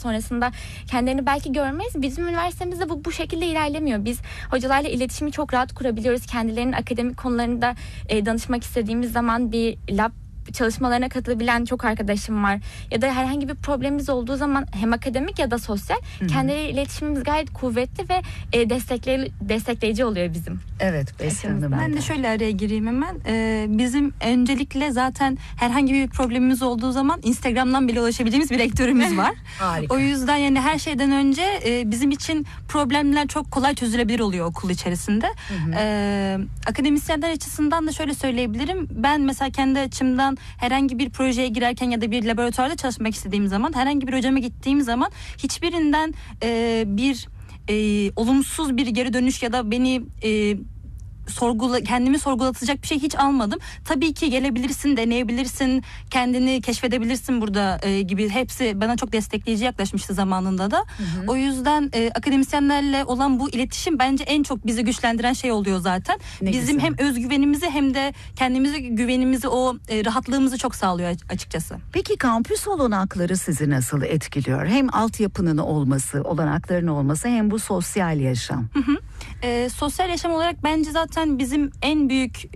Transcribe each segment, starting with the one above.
sonrasında kendilerini belki görmeyiz. Bizim üniversitemizde bu şekilde ilerlemiyor. Biz hocalarla iletişimi çok rahat kurabiliyoruz. Kendilerinin akademik konularında danışmak istediğimiz zaman bir lab çalışmalarına katılabilen çok arkadaşım var. Ya da herhangi bir problemimiz olduğu zaman hem akademik ya da sosyal kendileriyle iletişimimiz gayet kuvvetli ve destekleyici oluyor bizim. Evet. Ben de şöyle araya gireyim hemen. Bizim öncelikle zaten herhangi bir problemimiz olduğu zaman Instagram'dan bile ulaşabileceğimiz bir rektörümüz var. Harika. O yüzden yani her şeyden önce bizim için problemler çok kolay çözülebilir oluyor okul içerisinde. Akademisyenler açısından da şöyle söyleyebilirim. Ben mesela kendi açımdan herhangi bir projeye girerken ya da bir laboratuvarda çalışmak istediğim zaman, herhangi bir hocama gittiğim zaman hiçbirinden bir olumsuz bir geri dönüş ya da beni kendimi sorgulatacak bir şey hiç almadım. Tabii ki gelebilirsin, deneyebilirsin, kendini keşfedebilirsin burada gibi, hepsi bana çok destekleyici yaklaşmıştı zamanında da. O yüzden akademisyenlerle olan bu iletişim bence en çok bizi güçlendiren şey oluyor zaten. Bizim hem özgüvenimizi hem de kendimize güvenimizi, o rahatlığımızı çok sağlıyor açıkçası. Peki kampüs olanakları sizi nasıl etkiliyor? Hem altyapının olması, olanakların olması, hem bu sosyal yaşam. Sosyal yaşam olarak bence zaten bizim en büyük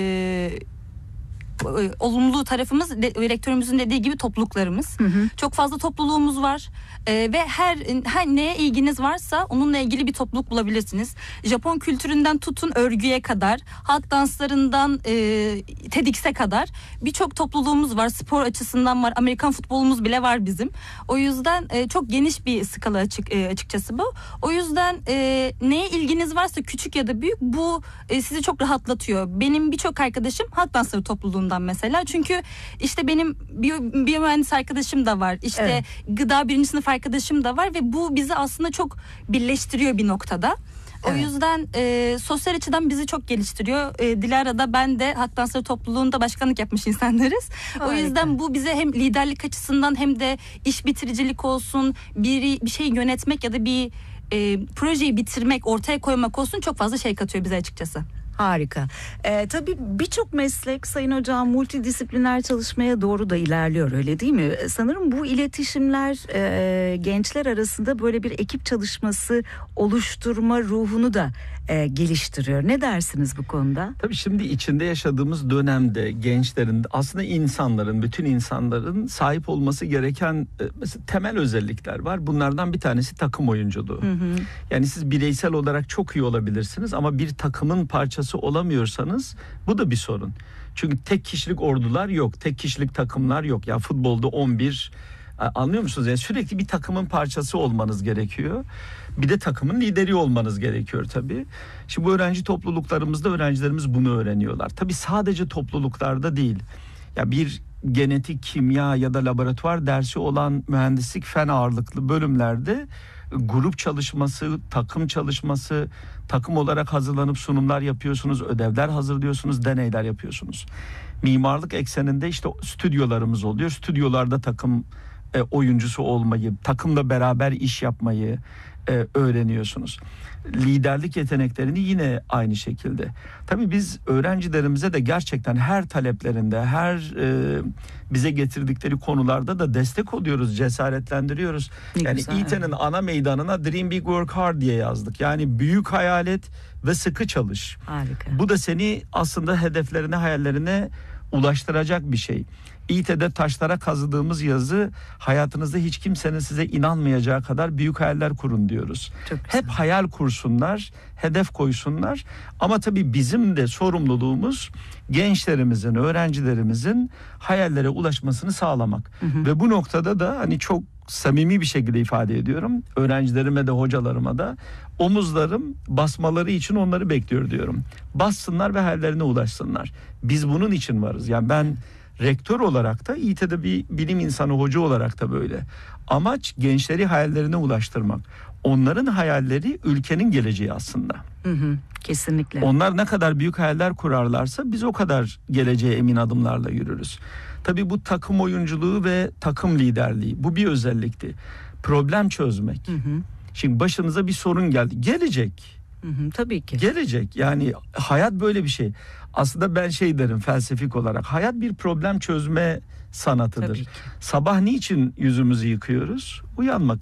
olumlu tarafımız rektörümüzün dediği gibi topluluklarımız. Çok fazla topluluğumuz var ve her neye ilginiz varsa onunla ilgili bir topluluk bulabilirsiniz. Japon kültüründen tutun örgüye kadar, halk danslarından TEDx'e kadar birçok topluluğumuz var. Spor açısından var. Amerikan futbolumuz bile var bizim. O yüzden çok geniş bir skala açıkçası bu. O yüzden neye ilginiz varsa, küçük ya da büyük, bu sizi çok rahatlatıyor. Benim birçok arkadaşım halk dansları topluluğunda mesela. Çünkü işte benim biyomühendis arkadaşım da var. İşte gıda birinci sınıf arkadaşım da var ve bu bizi aslında çok birleştiriyor bir noktada. O yüzden sosyal açıdan bizi çok geliştiriyor. Dilara da ben de halk dansları topluluğunda başkanlık yapmış insanlarız. Harika. O yüzden bu bize hem liderlik açısından hem de iş bitiricilik olsun, bir şey yönetmek ya da bir projeyi bitirmek, ortaya koymak olsun, çok fazla şey katıyor bize açıkçası. Harika. Tabii birçok meslek Sayın Hocam multidisipliner çalışmaya doğru da ilerliyor, öyle değil mi? Sanırım bu iletişimler gençler arasında böyle bir ekip çalışması oluşturma ruhunu da geliştiriyor. Ne dersiniz bu konuda? Tabii şimdi içinde yaşadığımız dönemde gençlerin, aslında insanların, bütün insanların sahip olması gereken mesela temel özellikler var. Bunlardan bir tanesi takım oyunculuğu. Yani siz bireysel olarak çok iyi olabilirsiniz ama bir takımın parçası olamıyorsanız bu da bir sorun. Çünkü tek kişilik ordular yok, tek kişilik takımlar yok. Ya futbolda 11, anlıyor musunuz? Yani sürekli bir takımın parçası olmanız gerekiyor. Bir de takımın lideri olmanız gerekiyor tabii. Şimdi bu öğrenci topluluklarımızda öğrencilerimiz bunu öğreniyorlar. Tabii sadece topluluklarda değil. Ya bir genetik, kimya ya da laboratuvar dersi olan mühendislik fen ağırlıklı bölümlerde grup çalışması, takım çalışması, takım olarak hazırlanıp sunumlar yapıyorsunuz, ödevler hazırlıyorsunuz, deneyler yapıyorsunuz. Mimarlık ekseninde işte stüdyolarımız oluyor. Stüdyolarda takım oyuncusu olmayı, takımla beraber iş yapmayı öğreniyorsunuz. Liderlik yeteneklerini yine aynı şekilde. Tabii biz öğrencilerimize de gerçekten her taleplerinde, her bize getirdikleri konularda da destek oluyoruz, cesaretlendiriyoruz. Yani İT'nin ana meydanına Dream Big Work Hard diye yazdık. Yani büyük hayal et ve sıkı çalış. Harika. Bu da seni aslında hedeflerine, hayallerine ulaştıracak bir şey. İT'de taşlara kazıdığımız yazı, hayatınızda hiç kimsenin size inanmayacağı kadar büyük hayaller kurun diyoruz. Hep hayal kursunlar, hedef koysunlar. Ama tabii bizim de sorumluluğumuz gençlerimizin, öğrencilerimizin hayallere ulaşmasını sağlamak. Ve bu noktada da hani çok samimi bir şekilde ifade ediyorum. Öğrencilerime de hocalarıma da omuzlarım basmaları için onları bekliyor diyorum. Bassınlar ve hayallerine ulaşsınlar. Biz bunun için varız. Yani ben rektör olarak da, İT'de bir bilim insanı, hoca olarak da böyle. Amaç gençleri hayallerine ulaştırmak. Onların hayalleri ülkenin geleceği aslında. Kesinlikle. Onlar ne kadar büyük hayaller kurarlarsa biz o kadar geleceğe emin adımlarla yürürüz. Tabii bu takım oyunculuğu ve takım liderliği, bu bir özellikti. Problem çözmek. Şimdi başınıza bir sorun geldi. Gelecek. Tabii ki. Gelecek. Yani hayat böyle bir şey. Aslında ben şey derim felsefik olarak. Hayat bir problem çözme sanatıdır. Sabah niçin yüzümüzü yıkıyoruz? Uyanmak